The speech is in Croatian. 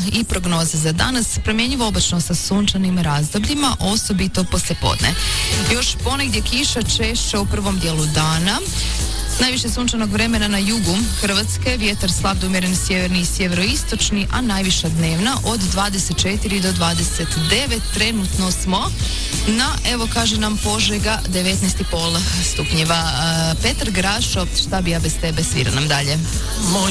i prognoze za danas. Promjenjivo oblačno sa sunčanim razdobljima, osobito poslijepodne. Još ponegdje kiša češće u prvom dijelu dana. Najviše sunčanog vremena na jugu Hrvatske, vjetar slab do umjeren sjeverni i sjeveroistočni, a najviša dnevna od 24 do 29. Trenutno smo na, evo kaže nam Požega, 19,5 stupnjeva. Petar Grašo, šta bi ja bez tebe, svira nam dalje.